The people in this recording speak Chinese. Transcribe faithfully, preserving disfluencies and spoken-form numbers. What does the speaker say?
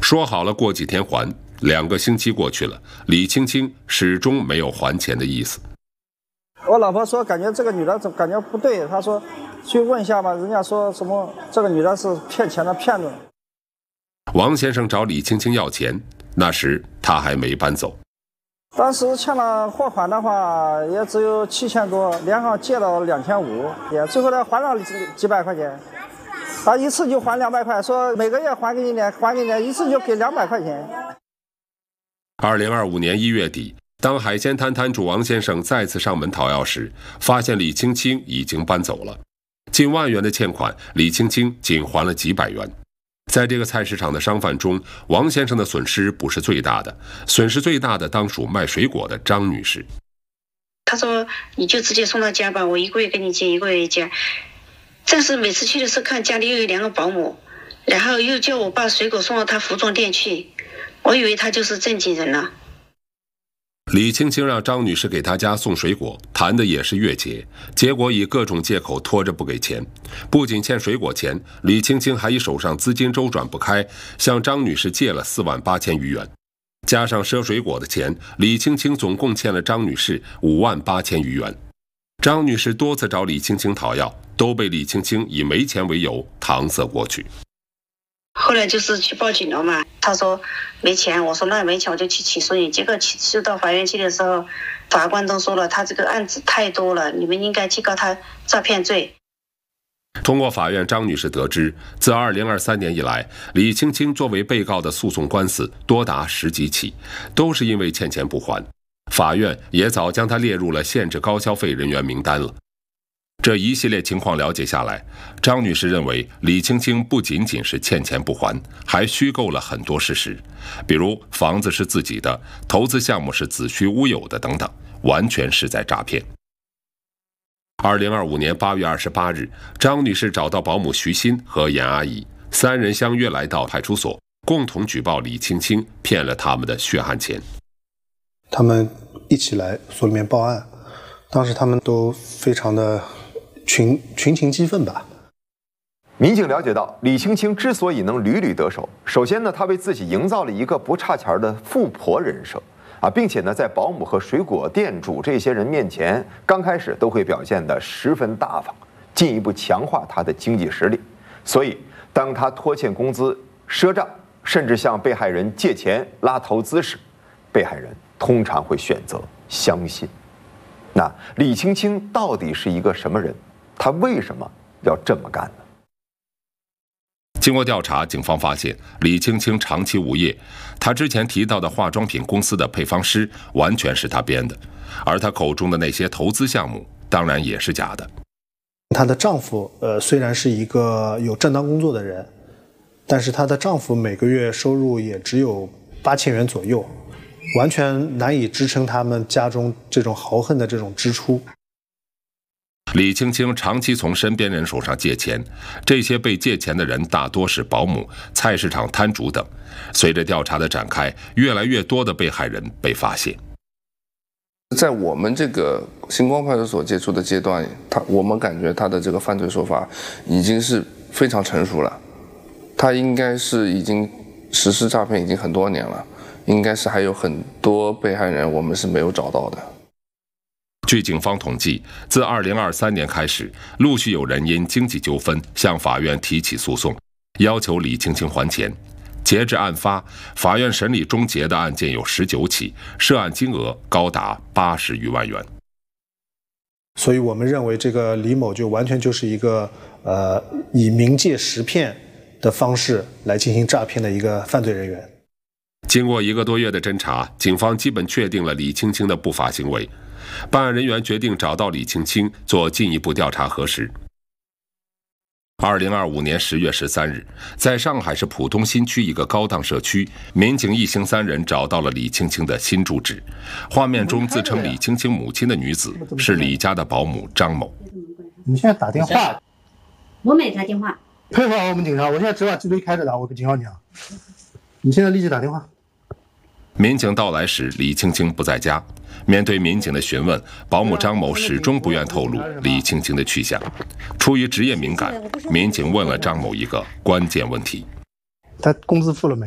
说好了过几天还，两个星期过去了，李青青始终没有还钱的意思。 我老婆说感觉这个女的感觉不对，她说去问一下吧，人家说什么这个女的是骗钱的骗子。 王先生找李青青要钱，那时他还没搬走。 当时欠了货款的话也只有七千多，连上借了两千五，也最后他还了几几百块钱。他一次就还两百块，说每个月还给你点，还给你点，一次就给两百块钱。 二零二五年一月底，当海鲜摊摊主王先生再次上门讨要时，发现李青青已经搬走了。近万元的欠款，李青青仅还了几百元。在这个菜市场的商贩中，王先生的损失不是最大的，损失最大的当属卖水果的张女士。 他说：“你就直接送到家吧，我一个月给你结，一个月结。”但是每次去的时候，看家里又有两个保姆，然后又叫我把水果送到他服装店去，我以为他就是正经人了。 李青青让张女士给她家送水果，谈的也是月结，结果以各种借口拖着不给钱。不仅欠水果钱，李青青还以手上资金周转不开，向张女士借了四万八千余元，加上赊水果的钱，李青青总共欠了张女士五万八千余元。张女士多次找李青青讨要，都被李青青以没钱为由搪塞过去。 后来就是去报警了嘛，他说没钱，我说那没钱我就去起诉你。结果起诉到法院去的时候，法官都说了，他这个案子太多了，你们应该去告他诈骗罪。 通过法院，张女士得知，自二零二三年以来，李青青作为被告的诉讼官司多达十几起，都是因为欠钱不还。法院也早将她列入了限制高消费人员名单了。这一系列情况了解下来，张女士认为李青青不仅仅是欠钱不还，还虚构了很多事实，比如房子是自己的，投资项目是子虚乌有的等等，完全是在诈骗。二零二五年八月二十八日，张女士找到保姆徐鑫和严阿姨，三人相约来到派出所，共同举报李青青骗了他们的血汗钱。 他们一起来所里面报案，当时他们都非常的群群情激愤吧。 民警了解到，李青青之所以能屡屡得手，首先呢，她为自己营造了一个不差钱的富婆人设啊，并且呢，在保姆和水果店主这些人面前，刚开始都会表现得十分大方，进一步强化她的经济实力。所以，当她拖欠工资、赊账，甚至向被害人借钱拉投资时，被害人通常会选择相信。那李青青到底是一个什么人？她为什么要这么干呢？ 经过调查，警方发现李青青长期无业，她之前提到的化妆品公司的配方师完全是她编的，而她口中的那些投资项目当然也是假的。 她的丈夫呃虽然是一个有正当工作的人，但是她的丈夫每个月收入也只有八千元左右，完全难以支撑他们家中这种豪横的这种支出。 李青青长期从身边人手上借钱，这些被借钱的人大多是保姆、菜市场摊主等。随着调查的展开，越来越多的被害人被发现。 在我们这个星光派出所接触的阶段，他我们感觉他的这个犯罪手法已经是非常成熟了，他应该是已经实施诈骗已经很多年了，应该是还有很多被害人我们是没有找到的。 据警方统计，自二零二三年开始，陆续有人因经济纠纷向法院提起诉讼，要求李青青还钱。截至案发，法院审理终结的案件有十九起，涉案金额高达八十余万元。 所以我们认为这个李某就完全就是一个呃以冥借实骗的方式来进行诈骗的一个犯罪人员。 经过一个多月的侦查，警方基本确定了李青青的不法行为。办案人员决定找到李青青做进一步调查核实。二零二五年十月十三日，在上海市浦东新区一个高档社区，民警一行三人找到了李青青的新住址。画面中自称李青青母亲的女子是李家的保姆张某。 你现在打电话？ 我没打电话。 配合我们警察，我现在只把机杯开着的，我跟警方讲。你现在立即打电话。 民警到来时，李青青不在家。面对民警的询问，保姆张某始终不愿透露李青青的去向。出于职业敏感，民警问了张某一个关键问题： 他工资付了没？